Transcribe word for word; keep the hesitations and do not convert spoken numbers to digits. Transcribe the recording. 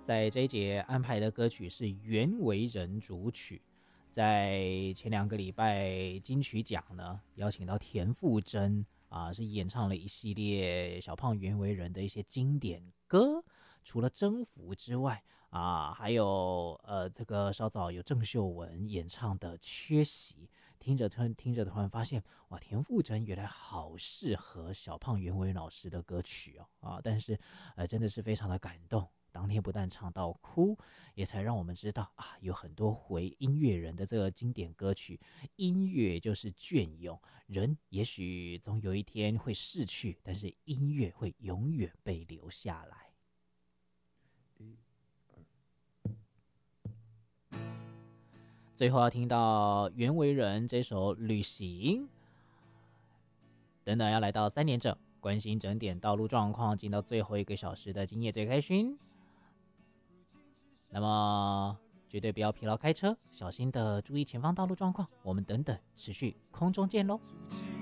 在这一节安排的歌曲是袁惟仁主曲。在前两个礼拜金曲奖呢，邀请到田馥甄啊，是演唱了一系列小胖袁惟仁的一些经典歌。除了征服之外啊，还有呃，这个稍早有郑秀文演唱的《缺席》，听着突听着突然发现，哇，田馥甄原来好适合小胖袁惟仁老师的歌曲哦啊！但是呃，真的是非常的感动。当天不但唱到哭，也才让我们知道啊，有很多回音乐人的这个经典歌曲，音乐就是隽永，人也许总有一天会逝去，但是音乐会永远被留下来。最后要听到袁惟仁这首《旅行》，等等要来到三点整，关心整点道路状况，进到最后一个小时的今夜最开心。那么绝对不要疲劳开车，小心的注意前方道路状况。我们等等持续空中见喽。